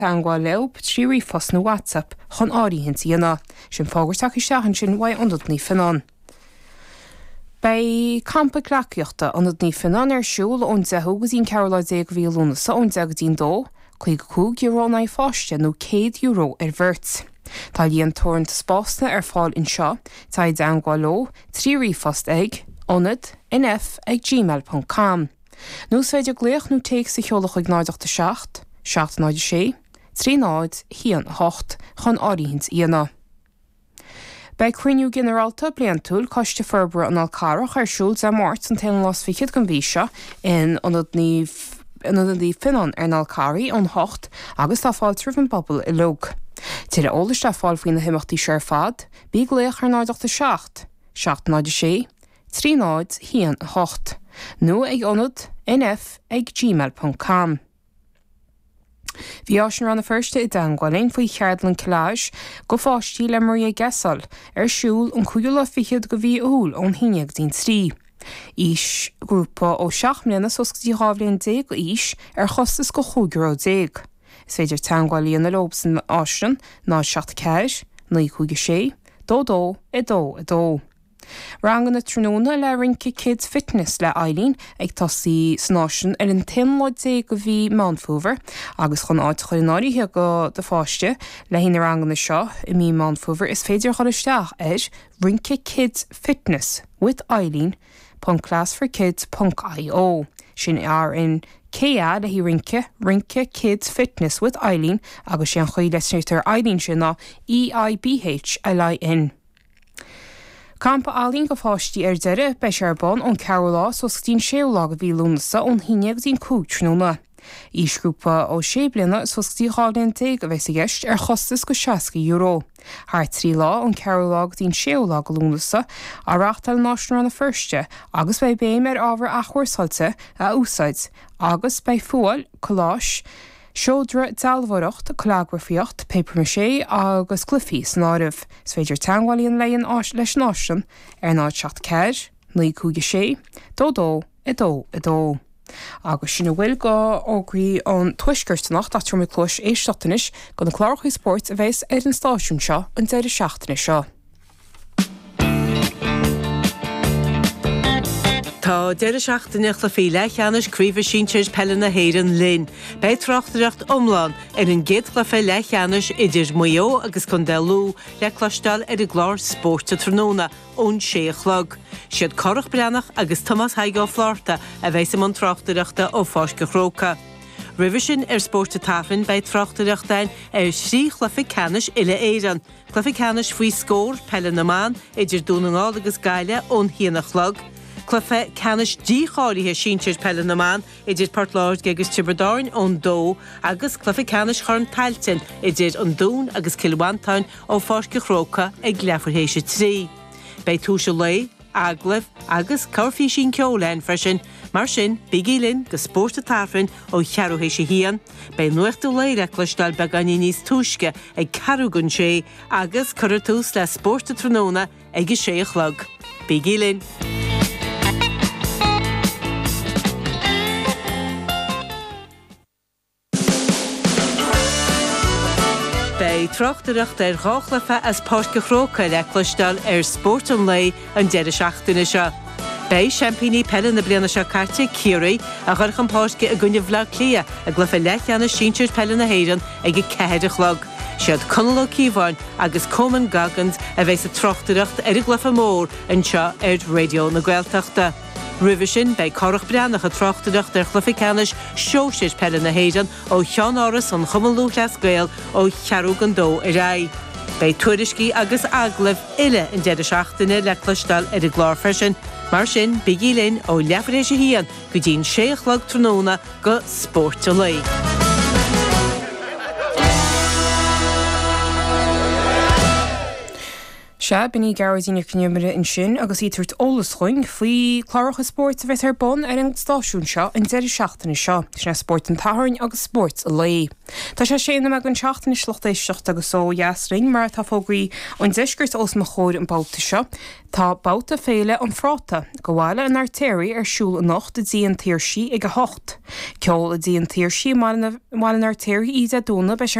Angwa leo patríí fos na WhatsApp chun áí hin íana, sin fágurteach isteachan sin bhaid anad ní fanan. Bei campa glaciachta anad ní fanan siúl ón dehugus ín Caroline Bhílúna sa ón degadín dó, €2 na fáiste nó €100 bhirt. Tá líon torrent spásna fáil in seo, tá id Angwa lo, tríí fos ag, anad, nf@gmail.com. Nus féidir gléach nó teag sa cheolach ag 9 7 3 9 1 8 chun áíhins íana. Bei cuiniú generalta blian túl coiste ferbra an alcarach siúl a mát an tean las fichiad gan bhíse in anad ní finan an alcari an 8 agus tá fáil trúfan pobl I log. Tíre ólas tá fáil faoin na himachtaí seir fad, bí gléach ar 9 7 7 3 9 1 8 nó ag anad nf@gmail.com. Bhí áis ran na firste I Dangwalainn faoi cheardlan Ciláis go fáistí le Maria Gesal siúl an chuúla fichiad go bhí úl ón híineag dín trí. Ís grúpa ó 7 mbliana sosctí hábhlíonn 10 go ís chostas go €100. Is féidir Tangwalainn na lobsan áisrin 9 7 9 2 Rangan na tróna le rinci Kids Fitness le Eileen ag tosaí snáisiún an 10 go bhí Mountfúver agus chun áit chuináiríthe go de fáiste le hína rangan na seo I mí Mountfúver is féidir cholisteach rinci Kids Fitness with Eileen.classforkids.io sin in Céad le hí rinci Kids Fitness with Eileen agus sin chuí leisnétar Eileen sin ná EIBHLIN. Campa Alín go fáistí deire bei searbán ón Carolá sosctín séolá go bhí lúnasa ón híineag dín cútróna. Ísgrúpa ó 6 bliana sosctí hálainn 10 a bheits a gceist chostas go €60. Thar 3 lá ón Carolá dín séolá go lúnasa a reachtal náisiúna na firste agus bei béim ábhar achhuirsáilte a úsáid agus bei fuail coláis Siódra dalmharacht, collagrafíocht, papier-mâché agus clufií san áibh. Is féidir Tangwalainn leon leis náisiún 9 7 9 2 Agus sinna bhfuil go ógraí an tuisgirtenacht a trúmid clúis éisteachtanis go na Clárachú Sport a bheits an stáisiún seo an 7 seo. Tá 7 le féile cheannis críomh sínteir pelle na héireann linn. Bei trochtaracht omláin an géad le fé le cheannis idir muo agus condelú le clostal I glár spórta tróna ón 6 Siad corach breannach agus Thomas Haigá Florta a bheits am an trochtarachta ó fáisce chróca. Rivision spórta tafrin bei trochtaraachtain srí chlufi canis ile éireann. Chlufi canis faoi scór pelle na man idir dúnaá agus gaile ón hianach log. Clufa canis díáiríthe sínteir pelle na man idir Portláird agus Tiberdáin ón dó agus clufa canis chun tailtin idir an dún agus Kilwantown ó fáisce chróca ag lefarhéise trí. Bei túise lei, aglah agus cabhraí sin ceolainn freisin, mar sin bigílinn go spórta tafrin ó chearúhéise hían, bei nuachta leire cloistal beganí níos túisce ag carúgann sé agus chuirtús le spórta tróna ag 6 Bigílinn. Bei trochtaracht gáchlafa as páisce chróca le cloistal spórt an lei an 7 seo. Bei champíní pelle na bliana seo carte Curie a chuirchan páisce a gunne bhla clia a glufa leithana sínteir pelle na héireann ag 4 Siad conló cíomháin agus Coman Gagans a bheits a trochtaracht a glufa mór an seo radio na Gaeltachta. Rivision bei corach breannach a trochtaracht chlufi canis seoisiir pelle na héireann ó Cheann Áras an chumalú leas Gael ó chearúgan dó rai. Bei tuairiscí agus aglah ile in 7 le cloistal glár freisin, mar sin bigílinn ó lefarréise hían go dtín 6 tróna go spórta lei. Se bin í gairtíine cnúmara in sin agus ítuirt ólas chuin faoi chláracha sport a bheith ar bon ar an stáisiún seo in deidir seachtainna seo, sna sport an tathairn agus sport a lei. Tá sé séna me an seachtainna slochtéisteach agus ó jaasring mar tá fógraí an deisgurt os mo chóir an bouta seo, tá bouta féile an fráta, go bhhaile an artéirí ar siúl a nocht a dtí an tíirsí ag a hocht. Ceol a dtí an tíirsí mar an artéirí iad a dúna